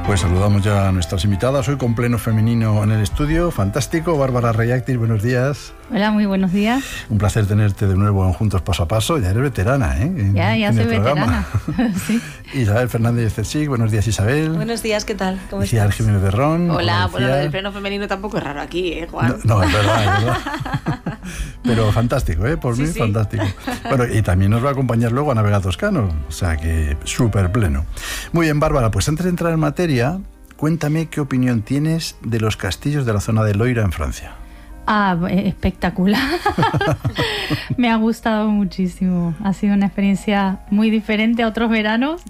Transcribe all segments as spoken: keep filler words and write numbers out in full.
Pues saludamos ya a nuestras invitadas, hoy con pleno femenino en el estudio, fantástico. Bárbara Reyactis, buenos días. Hola, muy buenos días. Un placer tenerte de nuevo en Juntos Paso a Paso, ya eres veterana, ¿eh? En, ya, ya en soy el veterana. Sí. Isabel Fernández Cersic, buenos días, Isabel. Buenos días, ¿qué tal? ¿Cómo estás? Isabel Jiménez Berrón. Hola, bueno, lo del pleno femenino tampoco es raro aquí, ¿eh, Juan? No, no es verdad, es verdad. Pero fantástico, ¿eh? Por sí, mí, sí. fantástico. Bueno, y también nos va a acompañar luego Ana Vega Toscano, o sea que súper pleno. Muy bien, Bárbara, pues antes de entrar en materia, cuéntame qué opinión tienes de los castillos de la zona de Loira en Francia. Ah, espectacular. Me ha gustado muchísimo. Ha sido una experiencia muy diferente a otros veranos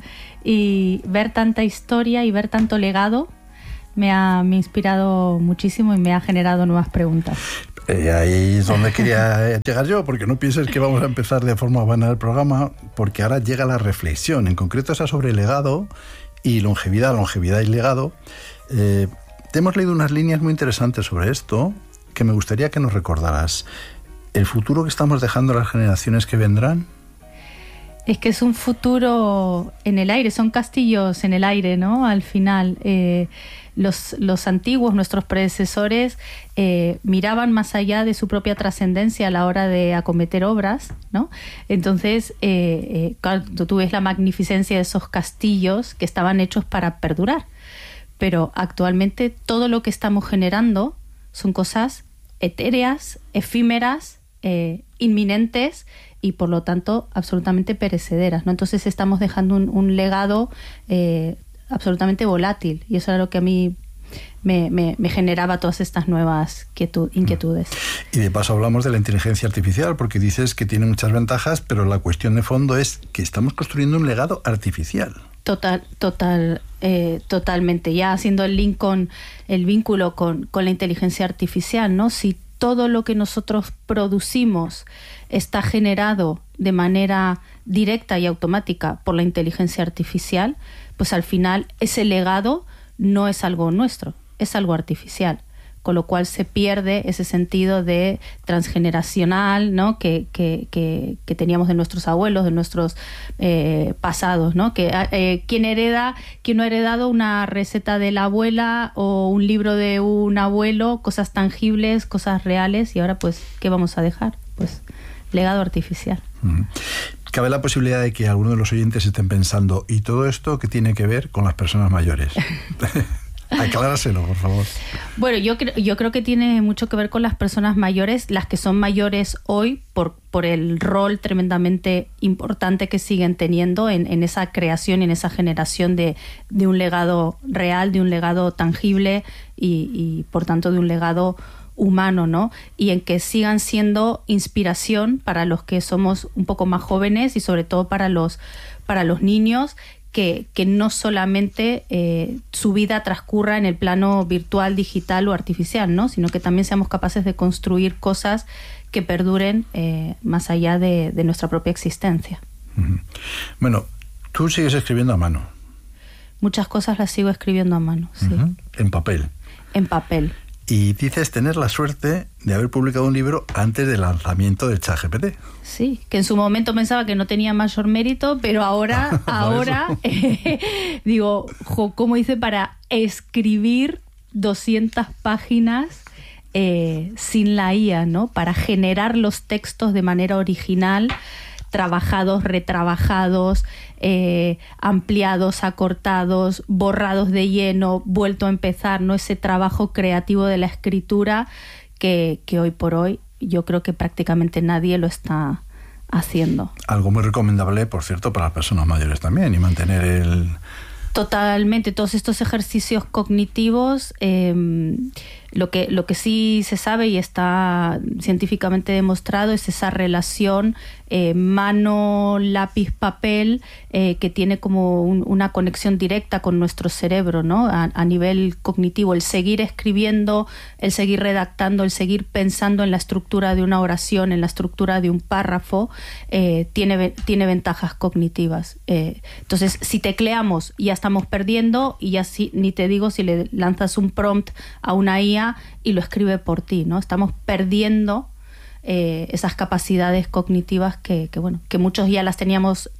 y ver tanta historia y ver tanto legado me ha, me ha inspirado muchísimo y me ha generado nuevas preguntas. Eh, ahí es donde quería llegar yo, porque no pienses que vamos a empezar de forma vana el programa, porque ahora llega la reflexión, en concreto esa sobre legado y longevidad, longevidad y legado. Eh, te hemos leído unas líneas muy interesantes sobre esto que me gustaría que nos recordaras. ¿El futuro que estamos dejando a las generaciones que vendrán? Es que es un futuro en el aire, son castillos en el aire, ¿no? Al final, eh, los, los antiguos, nuestros predecesores, eh, miraban más allá de su propia trascendencia a la hora de acometer obras, ¿no? Entonces, eh, eh, cuando tú ves la magnificencia de esos castillos que estaban hechos para perdurar, pero actualmente todo lo que estamos generando son cosas etéreas, efímeras, eh, inminentes y por lo tanto absolutamente perecederas, ¿no? Entonces estamos dejando un, un legado eh, absolutamente volátil y eso era lo que a mí me, me, me generaba todas estas nuevas quietud, inquietudes. Y de paso hablamos de la inteligencia artificial porque dices que tiene muchas ventajas, pero la cuestión de fondo es que estamos construyendo un legado artificial. Total, total, eh, totalmente. Ya haciendo el link con el vínculo con, con la inteligencia artificial, ¿no? Si todo lo que nosotros producimos está generado de manera directa y automática por la inteligencia artificial, pues al final ese legado no es algo nuestro, es algo artificial. Con lo cual se pierde ese sentido de transgeneracional, ¿no? que, que, que, que teníamos de nuestros abuelos, de nuestros eh, pasados, ¿no? Que eh, quien hereda, quien no ha heredado una receta de la abuela o un libro de un abuelo, cosas tangibles, cosas reales, y ahora pues, ¿qué vamos a dejar? Pues legado artificial. Uh-huh. Cabe la posibilidad de que algunos de los oyentes estén pensando, ¿y todo esto qué tiene que ver con las personas mayores? Acláraselo, por favor. Bueno, yo, cre- yo creo que tiene mucho que ver con las personas mayores, las que son mayores hoy por, por el rol tremendamente importante que siguen teniendo en, en esa creación y en esa generación de, de un legado real, de un legado tangible y, y por tanto de un legado humano, ¿no? Y en que sigan siendo inspiración para los que somos un poco más jóvenes y sobre todo para los, para los niños, Que, que no solamente eh, su vida transcurra en el plano virtual, digital o artificial, ¿no? Sino que también seamos capaces de construir cosas que perduren eh, más allá de, de nuestra propia existencia. Uh-huh. Bueno, tú sigues escribiendo a mano. Muchas cosas las sigo escribiendo a mano, sí. Uh-huh. En papel. En papel. Y dices tener la suerte de haber publicado un libro antes del lanzamiento del ChatGPT. Sí, que en su momento pensaba que no tenía mayor mérito, pero ahora, ahora eh, digo, jo, ¿cómo hice para escribir doscientas páginas eh, sin la I A, ¿no? Para generar los textos de manera original, trabajados, retrabajados, eh, ampliados, acortados, borrados de lleno, vuelto a empezar, ¿no? Ese trabajo creativo de la escritura que, que hoy por hoy yo creo que prácticamente nadie lo está haciendo. Algo muy recomendable, por cierto, para las personas mayores también, y mantener el... Totalmente, todos estos ejercicios cognitivos, eh, lo que, lo que sí se sabe y está científicamente demostrado es esa relación eh, mano, lápiz, papel, eh, que tiene como un, una conexión directa con nuestro cerebro, ¿no? A, a nivel cognitivo, el seguir escribiendo, el seguir redactando, el seguir pensando en la estructura de una oración, en la estructura de un párrafo, eh, tiene, tiene ventajas cognitivas. Eh, entonces, si tecleamos, ya estamos perdiendo, y ya sí, ni te digo si le lanzas un prompt a una I A y lo escribe por ti, ¿no? Estamos perdiendo eh, esas capacidades cognitivas que, que, bueno, que muchos ya las teníamos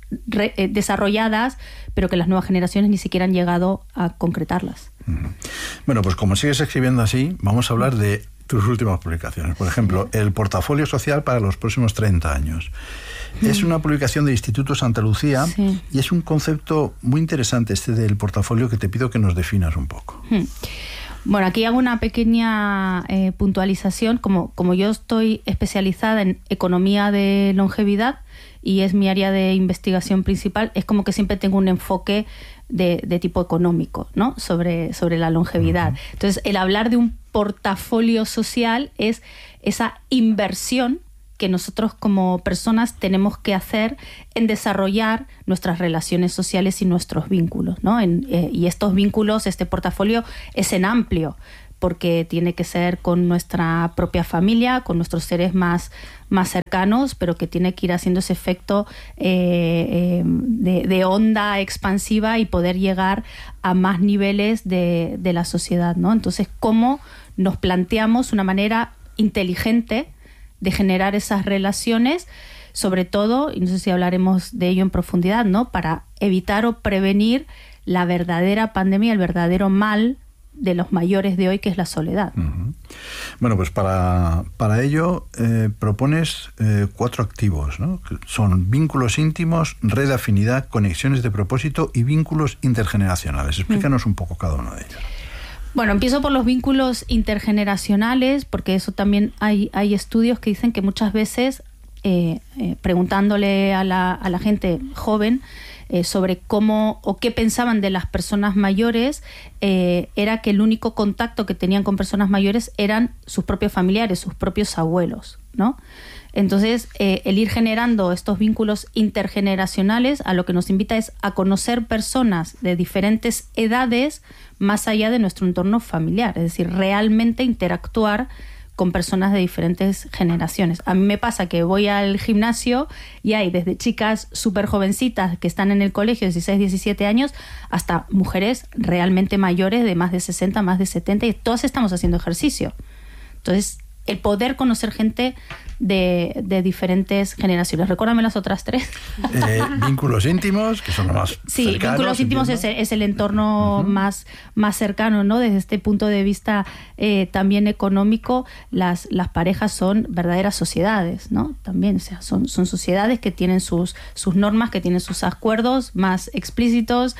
re, eh, desarrolladas, pero que las nuevas generaciones ni siquiera han llegado a concretarlas. Bueno, pues como sigues escribiendo así, vamos a hablar de tus últimas publicaciones. Por ejemplo, el portafolio social para los próximos treinta años. Es una publicación del Instituto Santa Lucía, sí, y es un concepto muy interesante este del portafolio que te pido que nos definas un poco. Bueno, aquí hago una pequeña eh, puntualización. Como, como yo estoy especializada en economía de longevidad y es mi área de investigación principal, es como que siempre tengo un enfoque de, de tipo económico, ¿no? sobre, sobre la longevidad. Uh-huh. Entonces, el hablar de un portafolio social es esa inversión que nosotros como personas tenemos que hacer en desarrollar nuestras relaciones sociales y nuestros vínculos, ¿no? En, eh, y estos vínculos, este portafolio es en amplio, porque tiene que ser con nuestra propia familia, con nuestros seres más, más cercanos, pero que tiene que ir haciendo ese efecto eh, eh, de, de onda expansiva y poder llegar a más niveles de, de la sociedad, ¿no? Entonces, ¿cómo nos planteamos una manera inteligente de generar esas relaciones, sobre todo, y no sé si hablaremos de ello en profundidad, ¿no?, para evitar o prevenir la verdadera pandemia, el verdadero mal de los mayores de hoy, que es la soledad? Uh-huh. Bueno, pues para, para ello eh, propones eh, cuatro activos, ¿no? Que son vínculos íntimos, red de afinidad, conexiones de propósito y vínculos intergeneracionales. Explícanos uh-huh. un poco cada uno de ellos. Bueno, empiezo por los vínculos intergeneracionales, porque eso también hay, hay estudios que dicen que muchas veces, eh, eh, preguntándole a la, a la gente joven eh, sobre cómo o qué pensaban de las personas mayores, eh, era que el único contacto que tenían con personas mayores eran sus propios familiares, sus propios abuelos, ¿no? Entonces, eh, el ir generando estos vínculos intergeneracionales a lo que nos invita es a conocer personas de diferentes edades más allá de nuestro entorno familiar, es decir, realmente interactuar con personas de diferentes generaciones. A mí me pasa que voy al gimnasio y hay desde chicas súper jovencitas que están en el colegio, dieciséis, diecisiete años, hasta mujeres realmente mayores de más de sesenta, más de setenta, y todas estamos haciendo ejercicio. Entonces, el poder conocer gente de, de diferentes generaciones. Recuérdame las otras tres. Eh, vínculos íntimos, que son los más sí, cercanos. Vínculos íntimos es, es el entorno uh-huh. más, más cercano, ¿no? Desde este punto de vista eh, también económico, las, las parejas son verdaderas sociedades, ¿no? También, o sea, son, son sociedades que tienen sus, sus normas, que tienen sus acuerdos más explícitos,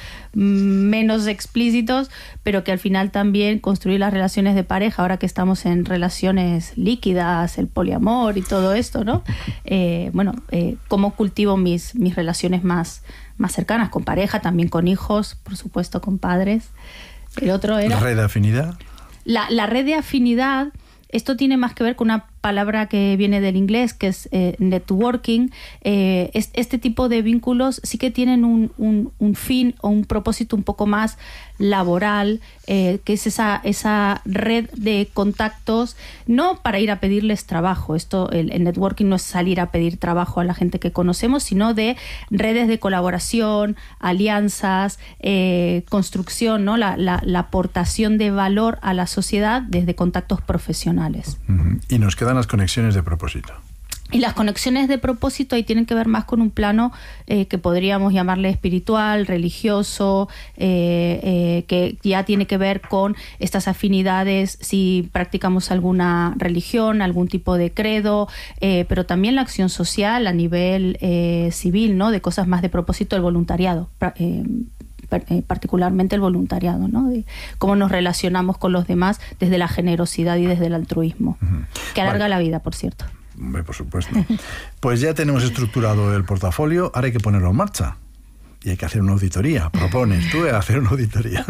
menos explícitos, pero que al final también construir las relaciones de pareja, ahora que estamos en relaciones líquidas, el poliamor y todo esto, ¿no? Eh, bueno, eh, cómo cultivo mis, mis relaciones más, más cercanas, con pareja, también con hijos, por supuesto con padres. El otro era... ¿Red de afinidad? La, la red de afinidad, esto tiene más que ver con una palabra que viene del inglés, que es eh, networking. Eh, es, este tipo de vínculos sí que tienen un, un, un fin o un propósito un poco más laboral, eh, que es esa, esa red de contactos, no para ir a pedirles trabajo. Esto, el, el networking no es salir a pedir trabajo a la gente que conocemos, sino de redes de colaboración, alianzas, eh, construcción, ¿no? La, la, la aportación de valor a la sociedad desde contactos profesionales. Uh-huh. Y nos quedan las conexiones de propósito. Y las conexiones de propósito ahí tienen que ver más con un plano eh, que podríamos llamarle espiritual, religioso, eh, eh, que ya tiene que ver con estas afinidades, si practicamos alguna religión, algún tipo de credo, eh, pero también la acción social a nivel eh, civil, ¿no? De cosas más de propósito, el voluntariado. Eh, particularmente el voluntariado, ¿no? De cómo nos relacionamos con los demás desde la generosidad y desde el altruismo, uh-huh. que alarga vale. la vida, por cierto. Hombre, por supuesto. Pues ya tenemos estructurado el portafolio, ahora hay que ponerlo en marcha. Y hay que hacer una auditoría. Propones tú hacer una auditoría.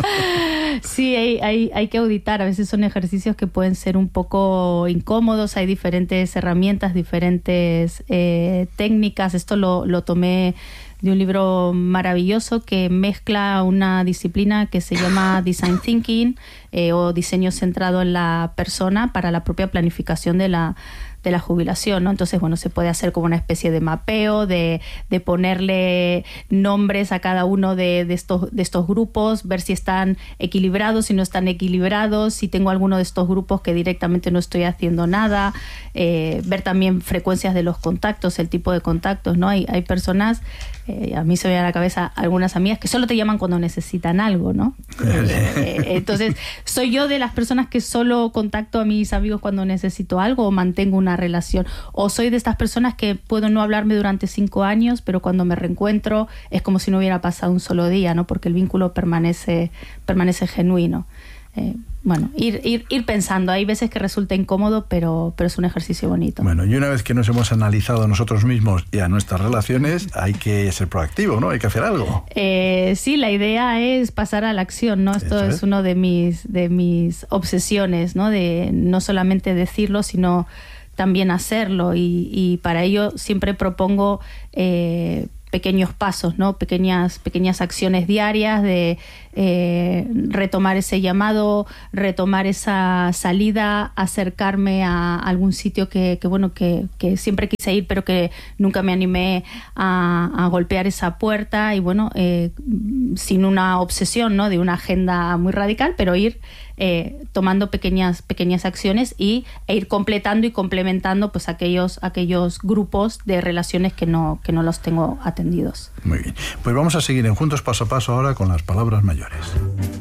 Sí, hay, hay, hay que auditar. A veces son ejercicios que pueden ser un poco incómodos. Hay diferentes herramientas, diferentes eh, técnicas. Esto lo, lo tomé de un libro maravilloso que mezcla una disciplina que se llama Design Thinking eh, o diseño centrado en la persona para la propia planificación de la, de la jubilación, ¿no? Entonces, bueno, se puede hacer como una especie de mapeo, de, de ponerle nombres a cada uno de, de, estos, de estos grupos, ver si están equilibrados, si no están equilibrados, si tengo alguno de estos grupos que directamente no estoy haciendo nada, eh, ver también frecuencias de los contactos, el tipo de contactos, ¿no? Hay, hay personas, eh, a mí se me viene a la cabeza algunas amigas que solo te llaman cuando necesitan algo, ¿no? eh, entonces, ¿soy yo de las personas que solo contacto a mis amigos cuando necesito algo o mantengo una relación? ¿O soy de estas personas que puedo no hablarme durante cinco años, pero cuando me reencuentro es como si no hubiera pasado un solo día, ¿no? Porque el vínculo permanece, permanece genuino. Eh, bueno, ir, ir, ir pensando. Hay veces que resulta incómodo, pero, pero es un ejercicio bonito. Bueno, y una vez que nos hemos analizado a nosotros mismos y a nuestras relaciones, hay que ser proactivo, ¿no? Hay que hacer algo. Eh, sí, la idea es pasar a la acción, ¿no? Esto es, es uno de mis, de mis obsesiones, ¿no? De no solamente decirlo, sino también hacerlo. Y, y para ello siempre propongo eh, pequeños pasos, ¿no? Pequeñas, pequeñas acciones diarias de eh, retomar ese llamado, retomar esa salida, acercarme a algún sitio que, que bueno, que, que siempre quise ir, pero que nunca me animé a, a golpear esa puerta, y bueno, eh, sin una obsesión, ¿no? De una agenda muy radical, pero ir eh, tomando pequeñas, pequeñas acciones y, e ir completando y complementando pues aquellos, aquellos grupos de relaciones que no, que no los tengo atendidos. Muy bien. Pues vamos a seguir en Juntos Paso a Paso ahora con las palabras mayores.